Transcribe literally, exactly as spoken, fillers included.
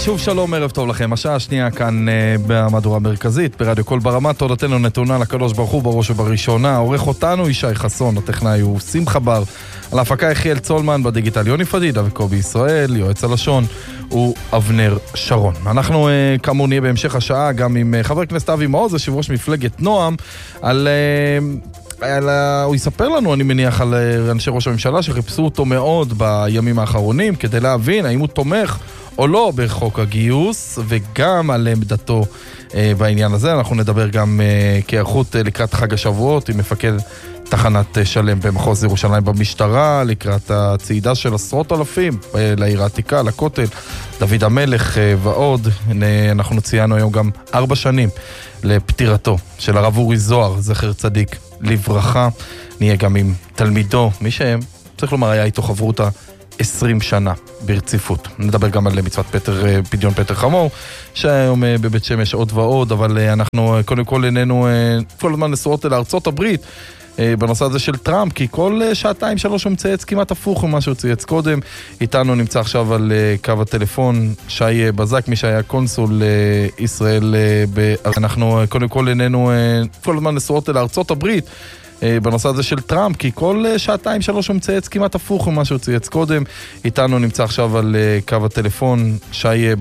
שוב שלום, ערב טוב לכם. השעה השנייה כאן uh, במהדורה המרכזית, ברדיו קול ברמה. תודתנו נתונה לקדוש ברוך הוא בראש ובראשונה. עורך אותנו ישי חסון, הטכנאי הוא שמחה בר. על ההפקה יחיאל צולמן, בדיגיטל יוני פדידה וקובי ישראל, יועץ הלשון הוא אבנר שרון. אנחנו uh, כאמור נהיה בהמשך השעה גם עם uh, חבר הכנסת אבי מעוז, יושב ראש מפלגת נועם, על... Uh, על, הוא יספר לנו, אני מניח, על אנשי ראש הממשלה שחיפשו אותו מאוד בימים האחרונים כדי להבין האם הוא תומך או לא בחוק הגיוס, וגם על עמדתו אה, בעניין הזה. אנחנו נדבר גם אה, כערכות אה, לקראת חג השבועות עם מפקד תחנת אה, שלם במחוז ירושלים במשטרה, לקראת הצעידה של עשרות אלפים אה, לעיר העתיקה, לכותל, דוד המלך אה, ועוד. אה, אנחנו ציינו היום גם ארבע שנים לפטירתו של הרב אורי זוהר, זכר צדיק לברכה. נהיה גם עם תלמידו, מי שהם, צריך לומר, היה איתו חברותה עשרים שנה ברציפות. נדבר גם על מצוות פטר, פדיון פטר חמור, שהיום בבית שמש עוד ועוד, אבל אנחנו קודם כל איננו כל הזמן נשואות לארצות הברית בנושא הזה של טראמפ, כי כל שעתיים שלוש הוא מצייץ כמעט הפוך ממה שהוא צייץ קודם. איתנו נמצא עכשיו על קו הטלפון שי בזק, מי שהיה קונסול ישראל. אנחנו קודם כל איננו כל הזמן נשואות לארצות הברית בנושא הזה של טראמפ, כי כל שעתיים שלוש הוא מצייץ כמעט הפוך ממה שהוא צייץ קודם. איתנו נמצא עכשיו על קו הטלפון שי